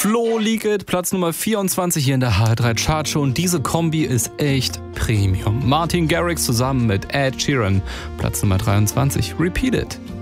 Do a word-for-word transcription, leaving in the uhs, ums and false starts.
Flo Leak It, Platz Nummer vierundzwanzig hier in der H R drei Chartshow. Und diese Kombi ist echt Premium. Martin Garrix zusammen mit Ed Sheeran, Platz Nummer dreiundzwanzig. Repeat It.